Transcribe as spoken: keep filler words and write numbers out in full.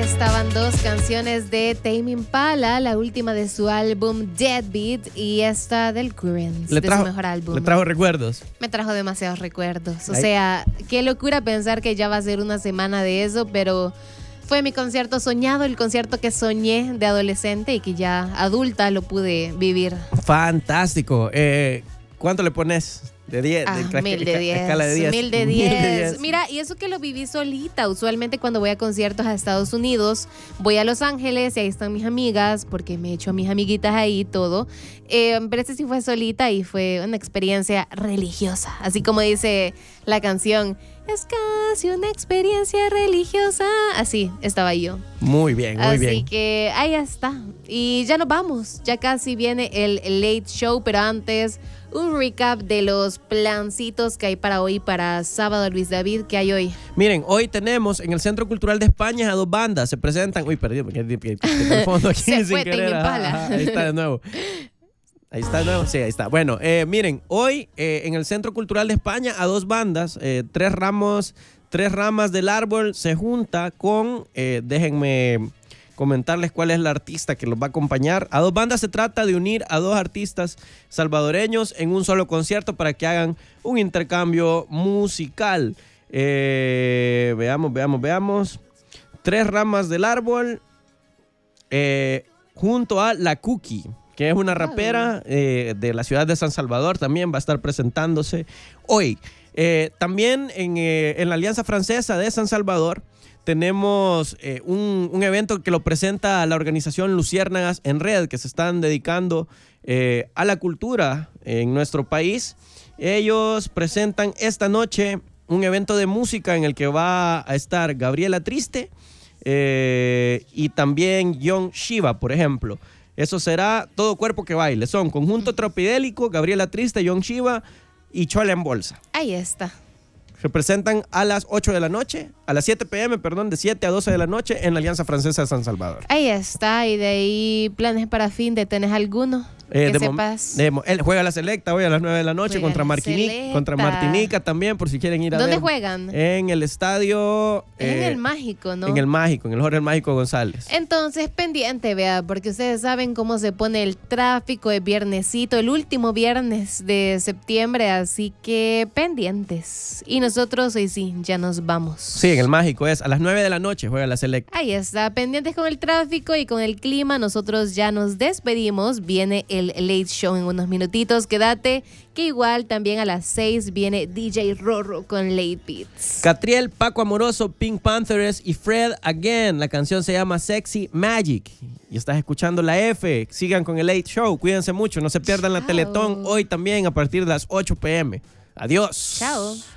estaban dos canciones de Tame Impala, la última de su álbum Deadbeat y esta del Currents, le trajo, de su mejor álbum. ¿Le trajo recuerdos? Me trajo demasiados recuerdos. O Ay. sea, qué locura pensar que ya va a ser una semana de eso, pero fue mi concierto soñado, el concierto que soñé de adolescente y que ya adulta lo pude vivir. Fantástico. Eh, ¿Cuánto le pones? De diez. Ah, de, mil de diez. Escala de diez. Mil de diez. Mira, y eso que lo viví solita. Usualmente cuando voy a conciertos a Estados Unidos, voy a Los Ángeles y ahí están mis amigas, porque me he hecho a mis amiguitas ahí y todo. Eh, pero este sí fue solita y fue una experiencia religiosa. Así como dice la canción, es casi una experiencia religiosa. Así estaba yo. Muy bien, muy Así bien. Así que ahí está. Y ya nos vamos. Ya casi viene el Late Show, pero antes un recap de los plancitos que hay para hoy, para sábado, Luis David. ¿Qué hay hoy? Miren, hoy tenemos en el Centro Cultural de España a dos bandas. Se presentan. Uy, perdí, porque en el fondo aquí Se sin fue querer. Tame Impala. Ajá, ahí está de nuevo. Ahí está de nuevo. Sí, ahí está. Bueno, eh, miren, hoy eh, en el Centro Cultural de España a dos bandas, eh, tres ramos, tres ramas del árbol se junta con, eh, déjenme comentarles cuál es la artista que los va a acompañar. A dos bandas se trata de unir a dos artistas salvadoreños en un solo concierto para que hagan un intercambio musical. Eh, veamos, veamos, veamos. Tres ramas del árbol eh, junto a La Cookie, que es una rapera eh, de la ciudad de San Salvador, también va a estar presentándose hoy. Eh, también en, eh, en la Alianza Francesa de San Salvador tenemos eh, un, un evento que lo presenta la organización Luciérnagas en Red, que se están dedicando eh, a la cultura en nuestro país. Ellos presentan esta noche un evento de música en el que va a estar Gabriela Triste eh, y también Young Shiva, por ejemplo. Eso será Todo Cuerpo que Baile. Son Conjunto Tropidélico, Gabriela Triste, Young Shiva y Chola en Bolsa. Ahí está. Se presentan a las ocho de la noche, a las siete pe eme, perdón, de siete a doce de la noche en la Alianza Francesa de San Salvador. Ahí está. Y de ahí, planes para fin de ¿tenés alguno? Eh, que de sepas. De, él juega la Selecta hoy a las nueve de la noche Juega contra, la Martinique, Selecta. contra Martinica también, por si quieren ir a ¿Dónde ver. juegan? En el estadio... Es eh, en el Mágico, ¿no? En el Mágico, en el Jorge el Mágico González. Entonces, pendiente, vea, porque ustedes saben cómo se pone el tráfico de viernesito, el último viernes de septiembre, así que pendientes. Y nosotros hoy sí, ya nos vamos. Sí, en el Mágico es a las nueve de la noche juega la Selecta. Ahí está, pendientes con el tráfico y con el clima. Nosotros ya nos despedimos. Viene el Late Show en unos minutitos. Quédate, que igual también a las seis viene D J Rorro con Late Beats. Catriel, Paco Amoroso, Pink Panthers y Fred Again. La canción se llama Sexy Magic. Y estás escuchando la F. Sigan con el Late Show. Cuídense mucho. No se pierdan la Chao. Teletón hoy también a partir de las ocho pe eme. Adiós. Chao.